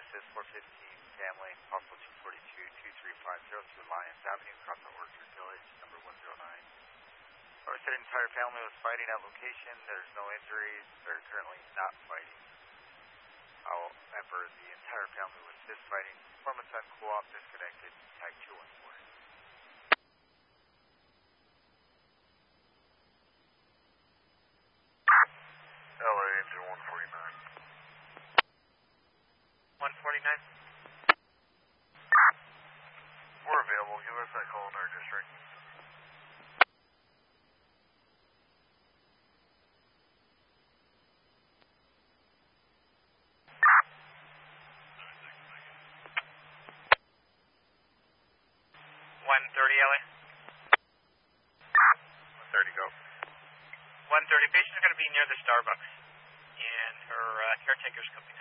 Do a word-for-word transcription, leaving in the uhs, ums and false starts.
assist four fifteen family, possible two forty-two, two three five zero two Lyons Avenue, Casa Orchard Village, number one zero nine. Or said entire family was fighting at location. There's no injuries. They're currently not fighting. However, the entire family was fist fighting. Performance on co-op disconnected. Tag two one four. L A engine one forty-nine. one forty-nine. We're available. Give us that call in our district. one thirty, L A. one thirty, go. one thirty, patient's going to be near the Starbucks, and her uh, caretaker's coming